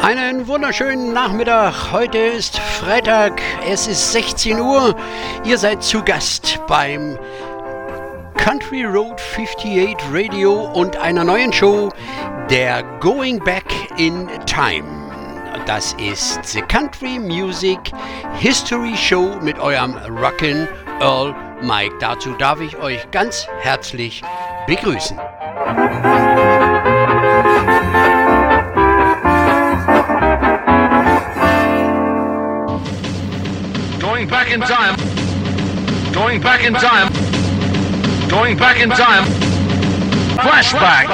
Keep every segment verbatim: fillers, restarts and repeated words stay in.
Einen wunderschönen Nachmittag. Heute ist Freitag, es ist sechzehn Uhr. Ihr seid zu Gast beim Country Road achtundfünfzig Radio und einer neuen Show, der Going Back in Time. Das ist The Country Music History Show mit eurem Rockin' Earl Mike. Dazu darf ich euch ganz herzlich begrüßen. Going back in time. Going back in time. Going back in time. Flashback.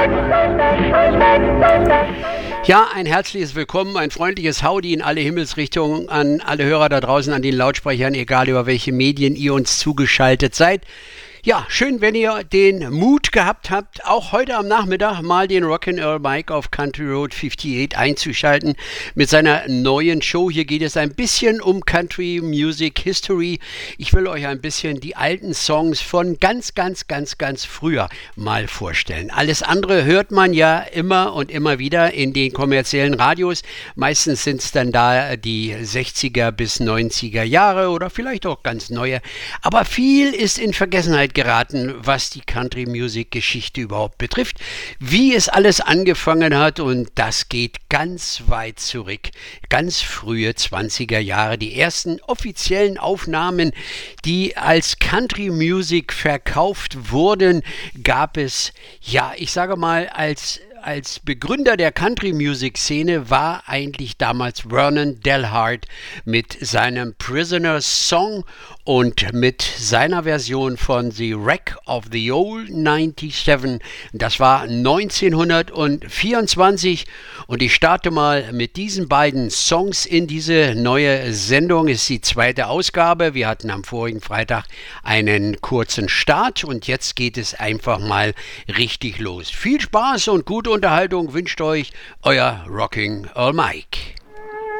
Ja, ein herzliches Willkommen, ein freundliches Howdy in alle Himmelsrichtungen an alle Hörer da draußen an den Lautsprechern, egal über welche Medien ihr uns zugeschaltet seid. Ja, schön, wenn ihr den Mut gehabt habt, auch heute am Nachmittag mal den Rockin' Earl Mike auf Country Road achtundfünfzig einzuschalten mit seiner neuen Show. Hier geht es ein bisschen um Country Music History. Ich will euch ein bisschen die alten Songs von ganz, ganz, ganz, ganz früher mal vorstellen. Alles andere hört man ja immer und immer wieder in den kommerziellen Radios. Meistens sind es dann da die sechziger bis neunziger Jahre oder vielleicht auch ganz neue. Aber viel ist in Vergessenheit geraten, was die Country Music Geschichte überhaupt betrifft, wie es alles angefangen hat, und das geht ganz weit zurück, ganz frühe zwanziger Jahre. Die ersten offiziellen Aufnahmen, die als Country Music verkauft wurden, gab es, ja, ich sage mal, als Als Begründer der Country-Music-Szene war eigentlich damals Vernon Delhart mit seinem Prisoner's Song und mit seiner Version von The Wreck of the Old neunundneunzig. Das war neunzehnhundertvierundzwanzig und ich starte mal mit diesen beiden Songs in diese neue Sendung. Es ist die zweite Ausgabe. Wir hatten am vorigen Freitag einen kurzen Start und jetzt geht es einfach mal richtig los. Viel Spaß und gute Unterhaltung wünscht euch euer Rockin' Earl Mike.